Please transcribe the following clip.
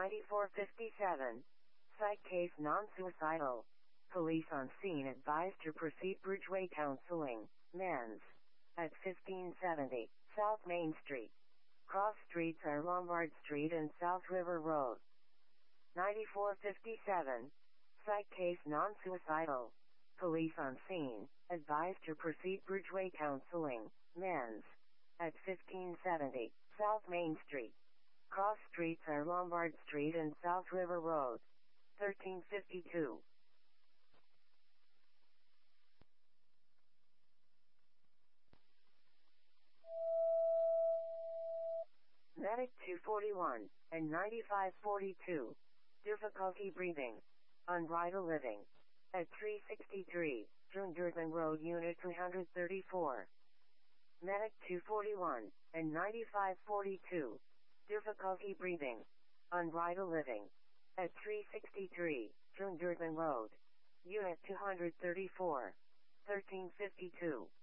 9457. Psych case non-suicidal. Police on scene advised to proceed Bridgeway Counseling, Men's. At 1570, South Main Street. Cross streets are Lombard Street and South River Road. 9457. Psych case non-suicidal. Police on scene advised to proceed Bridgeway Counseling, Men's. At 1570, South Main Street. Cross streets are Lombard Street and South River Road. 1352. Medic 241 and 9542. Difficulty breathing. Unbridled living. At 363, June Durban Road, Unit 334. Medic 241 and 9542. Difficulty breathing. Unbridled living. At 363, June Durban Road. Unit 234. 1352.